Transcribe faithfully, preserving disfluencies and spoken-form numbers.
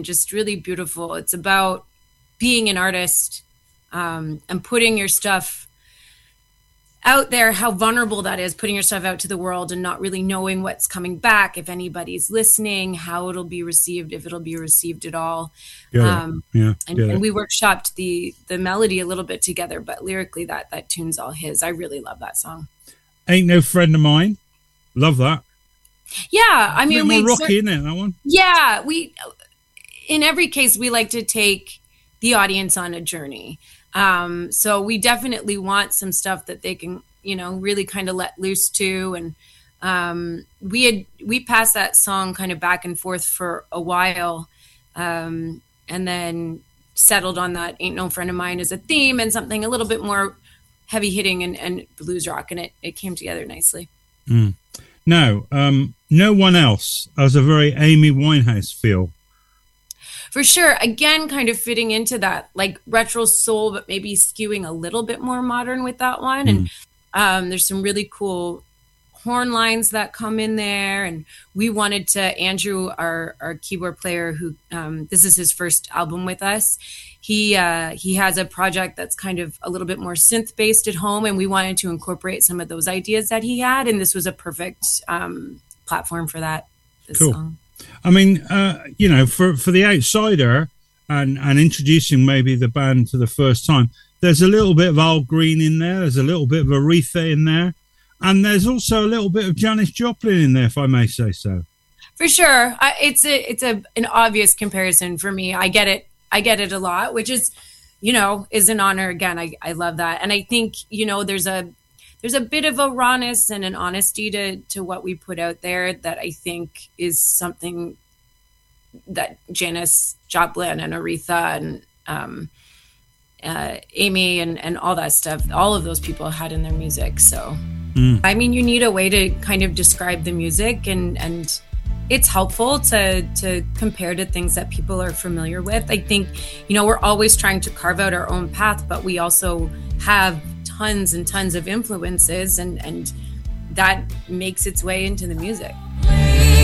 again, just really beautiful. It's about being an artist um, and putting your stuff out there, how vulnerable that is, putting your stuff out to the world and not really knowing what's coming back, if anybody's listening, how it'll be received, if it'll be received at all. Yeah, um, yeah, and, yeah. and we workshopped the the melody a little bit together, but lyrically that that tune's all his. I really love that song. Ain't No Friend of Mine. Love that. Yeah, I mean, a bit more we rocky, isn't it, that one? Yeah, we in every case we like to take the audience on a journey. Um, so we definitely want some stuff that they can, you know, really kind of let loose to. And um, we had we passed that song kind of back and forth for a while, um, and then settled on that "Ain't No Friend of Mine" as a theme and something a little bit more heavy hitting and, and blues rock, and it it came together nicely. Mm. Now, um, No One Else has a very Amy Winehouse feel. For sure. Again, kind of fitting into that like retro soul, but maybe skewing a little bit more modern with that one. Mm. And um, there's some really cool horn lines that come in there. And we wanted to, Andrew, our, our keyboard player, who um, this is his first album with us. He uh, he has a project that's kind of a little bit more synth based at home. And we wanted to incorporate some of those ideas that he had. And this was a perfect um, platform for that. This cool. song. I mean, uh, you know, for, for the outsider and, and introducing maybe the band for the first time, there's a little bit of Al Green in there. There's a little bit of Aretha in there. And there's also a little bit of Janis Joplin in there, if I may say so. For sure. I, it's a it's a an obvious comparison for me. I get it. I get it a lot, which is, you know, is an honor. Again, I, I love that. And I think, you know, there's a There's a bit of a rawness and an honesty to, to what we put out there that I think is something that Janis Joplin and Aretha and um, uh, Amy and, and all that stuff, all of those people had in their music. So, mm. I mean, you need a way to kind of describe the music, and, and it's helpful to, to compare to things that people are familiar with. I think, you know, we're always trying to carve out our own path, but we also have tons and tons of influences, and, and that makes its way into the music.